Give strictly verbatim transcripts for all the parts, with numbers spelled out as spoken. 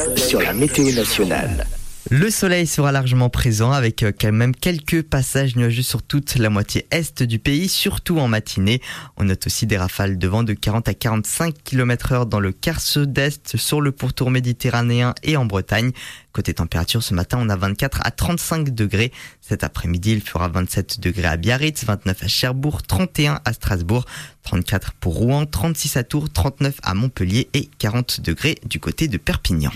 sur la météo nationale. Le soleil sera largement présent avec quand même quelques passages nuageux sur toute la moitié est du pays, surtout en matinée. On note aussi des rafales de vent de quarante à quarante-cinq kilomètres heure dans le quart sud-est, sur le pourtour méditerranéen et en Bretagne. Côté température, ce matin, on a vingt-quatre à trente-cinq degrés. Cet après-midi, il fera vingt-sept degrés à Biarritz, vingt-neuf à Cherbourg, trente et un à Strasbourg, trente-quatre pour Rouen, trente-six à Tours, trente-neuf à Montpellier et quarante degrés du côté de Perpignan.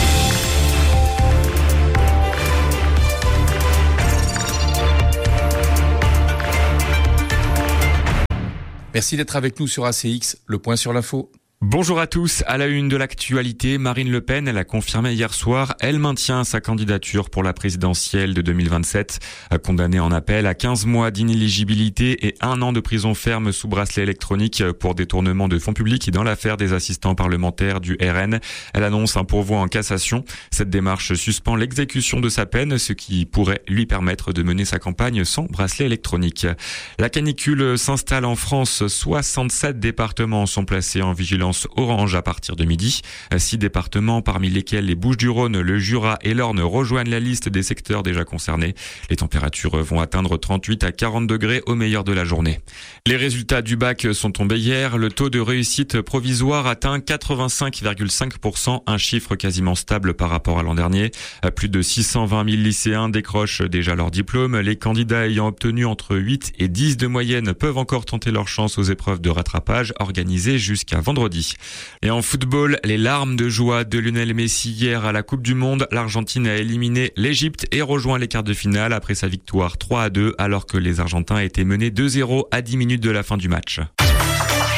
Merci d'être avec nous sur A C X, le point sur l'info. Bonjour à tous. À la une de l'actualité, Marine Le Pen, elle a confirmé hier soir, elle maintient sa candidature pour la présidentielle de deux mille vingt-sept. Condamnée en appel à quinze mois d'inéligibilité et un an de prison ferme sous bracelet électronique pour détournement de fonds publics dans l'affaire des assistants parlementaires du R N. Elle annonce un pourvoi en cassation. Cette démarche suspend l'exécution de sa peine, ce qui pourrait lui permettre de mener sa campagne sans bracelet électronique. La canicule s'installe en France. soixante-sept départements sont placés en vigilance orange à partir de midi. Six départements, parmi lesquels les Bouches-du-Rhône, le Jura et l'Orne, rejoignent la liste des secteurs déjà concernés. Les températures vont atteindre trente-huit à quarante degrés au meilleur de la journée. Les résultats du bac sont tombés hier. Le taux de réussite provisoire atteint quatre-vingt-cinq virgule cinq pour cent, un chiffre quasiment stable par rapport à l'an dernier. Plus de six cent vingt mille lycéens décrochent déjà leur diplôme. Les candidats ayant obtenu entre huit et dix de moyenne peuvent encore tenter leur chance aux épreuves de rattrapage organisées jusqu'à vendredi. Et en football, les larmes de joie de Lionel Messi hier à la Coupe du Monde. L'Argentine a éliminé l'Égypte et rejoint les quarts de finale après sa victoire trois à deux, alors que les Argentins étaient menés deux zéro à dix minutes de la fin du match.